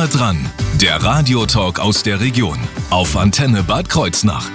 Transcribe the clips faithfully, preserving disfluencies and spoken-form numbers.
Nah dran, der Radiotalk aus der Region auf Antenne Bad Kreuznach.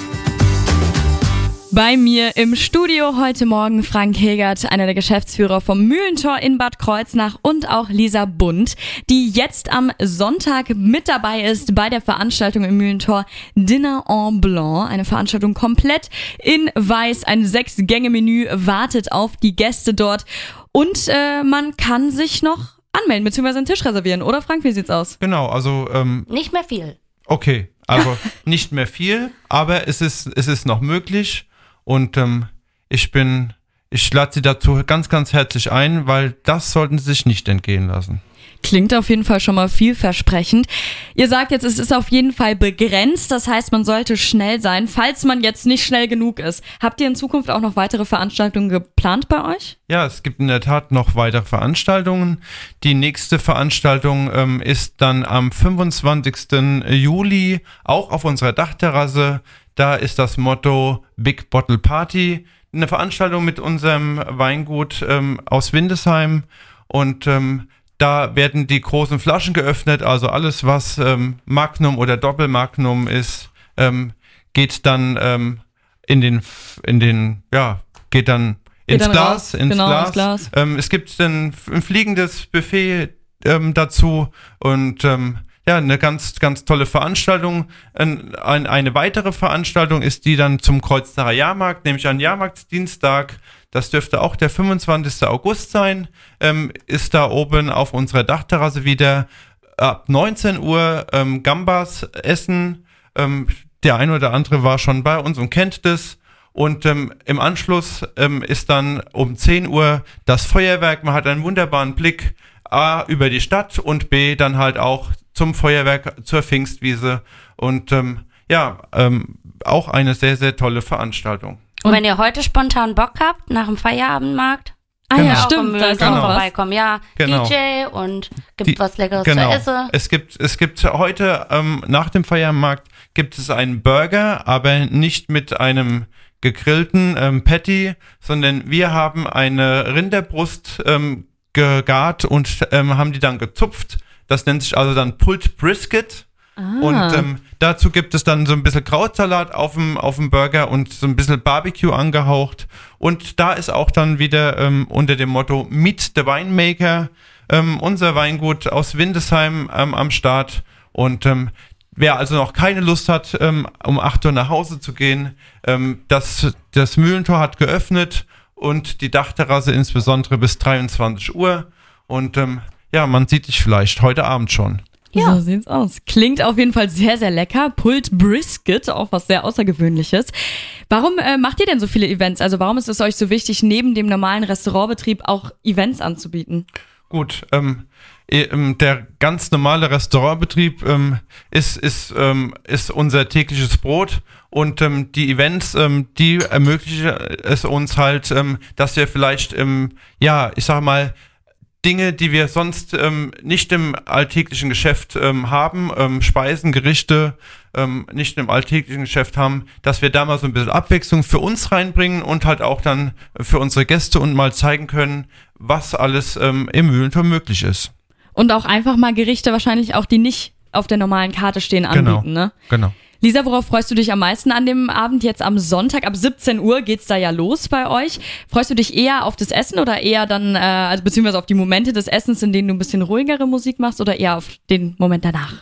Bei mir im Studio heute Morgen Frank Hegert, einer der Geschäftsführer vom Mühlentor in Bad Kreuznach, und auch Lisa Bund, die jetzt am Sonntag mit dabei ist bei der Veranstaltung im Mühlentor Dinner en Blanc. Eine Veranstaltung komplett in Weiß, ein Sechs-Gänge-Menü wartet auf die Gäste dort und äh, man kann sich noch anmelden bzw. einen Tisch reservieren, oder Frank, wie sieht's aus? Genau, also ähm, nicht mehr viel. Okay, also nicht mehr viel, aber es ist, es ist noch möglich. Und ähm, ich bin, ich lade Sie dazu ganz, ganz herzlich ein, weil das sollten Sie sich nicht entgehen lassen. Klingt auf jeden Fall schon mal vielversprechend. Ihr sagt jetzt, es ist auf jeden Fall begrenzt, das heißt, man sollte schnell sein, falls man jetzt nicht schnell genug ist. Habt ihr in Zukunft auch noch weitere Veranstaltungen geplant bei euch? Ja, es gibt in der Tat noch weitere Veranstaltungen. Die nächste Veranstaltung ähm, ist dann am fünfundzwanzigsten Juli, auch auf unserer Dachterrasse. Da ist das Motto Big Bottle Party, eine Veranstaltung mit unserem Weingut ähm, aus Windesheim, und ähm, da werden die großen Flaschen geöffnet, also alles, was ähm, Magnum oder Doppelmagnum ist, ähm, geht dann ähm, in den, in den, ja, geht dann ins dann Glas, raus. ins Genau, Glas. ins Glas. Ähm, es gibt ein, ein fliegendes Buffet ähm, dazu und ähm, ja, eine ganz, ganz tolle Veranstaltung. Ein, ein, eine weitere Veranstaltung ist die dann zum Kreuznacher Jahrmarkt, nämlich an Jahrmarktsdienstag. Das dürfte auch der fünfundzwanzigsten August sein. Ähm, ist da oben auf unserer Dachterrasse wieder ab neunzehn Uhr ähm, Gambas essen. Ähm, der eine oder andere war schon bei uns und kennt das. Und ähm, im Anschluss ähm, ist dann um zehn Uhr das Feuerwerk. Man hat einen wunderbaren Blick A über die Stadt und B dann halt auch zum Feuerwerk, zur Pfingstwiese, und ähm, ja, ähm, auch eine sehr, sehr tolle Veranstaltung. Und wenn ihr heute spontan Bock habt, nach dem Feierabendmarkt, Ah Genau. ja, auch stimmt, im da ist Mühlentor auch noch was. vorbeikommen. Ja, Genau. D J und gibt Die- was Leckeres Genau. zu essen. Es gibt, es gibt heute ähm, nach dem Feiermarkt gibt es einen Burger, aber nicht mit einem gegrillten ähm, Patty, sondern wir haben eine Rinderbrust ähm, gegart und ähm, haben die dann gezupft. Das nennt sich also dann Pulled Brisket. Ah. Und ähm, dazu gibt es dann so ein bisschen Krautsalat auf dem, auf dem Burger und so ein bisschen Barbecue angehaucht. Und da ist auch dann wieder ähm, unter dem Motto Meet the Winemaker ähm, unser Weingut aus Windesheim ähm, am Start. Und ähm, wer also noch keine Lust hat, ähm, um acht Uhr nach Hause zu gehen, ähm, das, das Mühlentor hat geöffnet und die Dachterrasse insbesondere bis dreiundzwanzig Uhr. Und ähm, ja, man sieht dich vielleicht heute Abend schon. Ja. So sieht's aus. Klingt auf jeden Fall sehr, sehr lecker. Pulled Brisket, auch was sehr Außergewöhnliches. Warum äh, macht ihr denn so viele Events? Also warum ist es euch so wichtig, neben dem normalen Restaurantbetrieb auch Events anzubieten? Gut, ähm, ähm, der ganz normale Restaurantbetrieb ähm, ist, ist, ähm, ist unser tägliches Brot, und ähm, die Events, ähm, die ermöglichen es uns halt, ähm, dass wir vielleicht, ähm, ja, ich sag mal, Dinge, die wir sonst ähm, nicht im alltäglichen Geschäft ähm, haben, ähm, Speisen, Gerichte ähm, nicht im alltäglichen Geschäft haben, dass wir da mal so ein bisschen Abwechslung für uns reinbringen und halt auch dann für unsere Gäste und mal zeigen können, was alles ähm, im Mühlentor möglich ist. Und auch einfach mal Gerichte wahrscheinlich auch, die nicht auf der normalen Karte stehen, anbieten, Genau. ne? Genau. Lisa, worauf freust du dich am meisten an dem Abend? Jetzt am Sonntag, ab siebzehn Uhr geht's da ja los bei euch. Freust du dich eher auf das Essen oder eher dann, äh, also beziehungsweise auf die Momente des Essens, in denen du ein bisschen ruhigere Musik machst, oder eher auf den Moment danach?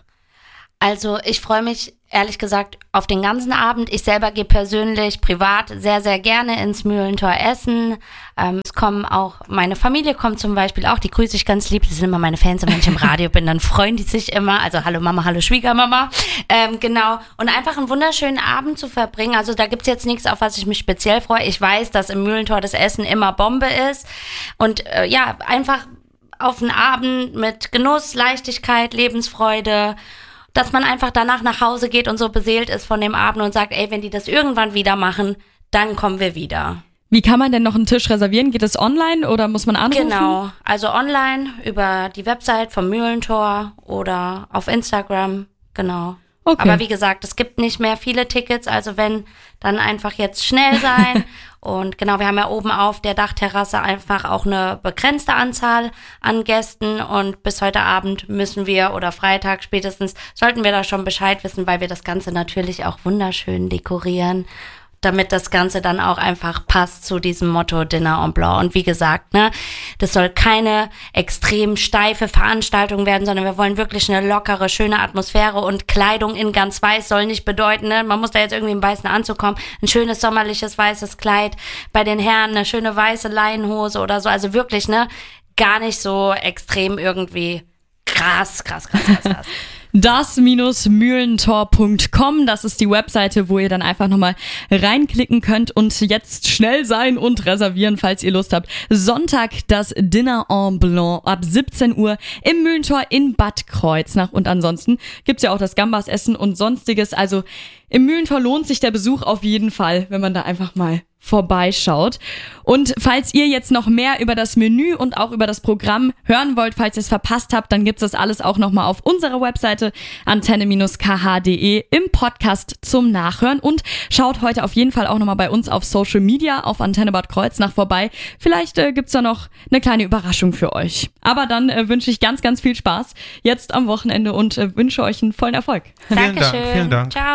Also ich freue mich ehrlich gesagt auf den ganzen Abend. Ich selber gehe persönlich, privat sehr, sehr gerne ins Mühlentor essen. Ähm, es kommen auch, meine Familie kommt zum Beispiel auch, die grüße ich ganz lieb. Das sind immer meine Fans, und wenn ich im Radio bin, dann freuen die sich immer. Also hallo Mama, hallo Schwiegermama. Ähm, genau. Und einfach einen wunderschönen Abend zu verbringen. Also da gibt's jetzt nichts, auf was ich mich speziell freue. Ich weiß, dass im Mühlentor das Essen immer Bombe ist. Und äh, ja, einfach auf einen Abend mit Genuss, Leichtigkeit, Lebensfreude, dass man einfach danach nach Hause geht und so beseelt ist von dem Abend und sagt, ey, wenn die das irgendwann wieder machen, dann kommen wir wieder. Wie kann man denn noch einen Tisch reservieren? Geht das online oder muss man anrufen? Genau, also online über die Website vom Mühlentor oder auf Instagram, genau. Okay. Aber wie gesagt, es gibt nicht mehr viele Tickets, also wenn, dann einfach jetzt schnell sein. Und genau, wir haben ja oben auf der Dachterrasse einfach auch eine begrenzte Anzahl an Gästen und bis heute Abend müssen wir oder Freitag spätestens sollten wir da schon Bescheid wissen, weil wir das Ganze natürlich auch wunderschön dekorieren, damit das Ganze dann auch einfach passt zu diesem Motto Dinner en Blanc. Und wie gesagt, ne, das soll keine extrem steife Veranstaltung werden, sondern wir wollen wirklich eine lockere, schöne Atmosphäre und Kleidung in ganz weiß soll nicht bedeuten, ne, man muss da jetzt irgendwie im weißen Anzug kommen, ein schönes sommerliches weißes Kleid, bei den Herren eine schöne weiße Leinenhose oder so, also wirklich, ne, gar nicht so extrem irgendwie krass, krass, krass, krass, krass. das Mühlentor Punkt com, das ist die Webseite, wo ihr dann einfach nochmal reinklicken könnt und jetzt schnell sein und reservieren, falls ihr Lust habt. Sonntag das Dinner en Blanc ab siebzehn Uhr im Mühlentor in Bad Kreuznach. Und ansonsten gibt's ja auch das Gambas-Essen und Sonstiges. Also im Mühlentor lohnt sich der Besuch auf jeden Fall, wenn man da einfach mal vorbeischaut. Und falls ihr jetzt noch mehr über das Menü und auch über das Programm hören wollt, falls ihr es verpasst habt, dann gibt's das alles auch nochmal auf unserer Webseite antenne Bindestrich k h punkt d e im Podcast zum Nachhören und schaut heute auf jeden Fall auch nochmal bei uns auf Social Media auf Antenne Bad Kreuznach vorbei. Vielleicht äh, gibt's da noch eine kleine Überraschung für euch. Aber dann äh, wünsche ich ganz, ganz viel Spaß jetzt am Wochenende und äh, wünsche euch einen vollen Erfolg. Vielen Dankeschön. Dank, vielen Dank. Ciao.